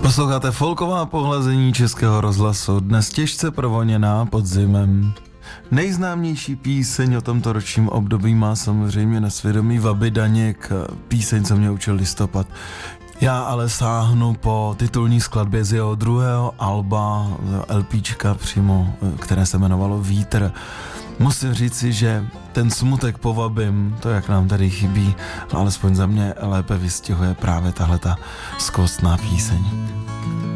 Posloucháte folková pohlazení Českého rozhlasu, dnes těžce provoněná podzimem. Nejznámější píseň o tomto ročním období má samozřejmě na svědomí Vaby Daněk, píseň, co mě učil listopad. Já ale sáhnu po titulní skladbě z jeho druhého alba, LPčka přímo, které se jmenovalo Vítr. Musím říci, že ten smutek po Vabim, to jak nám tady chybí, alespoň za mě lépe vystihuje právě tahleta skvostná píseň.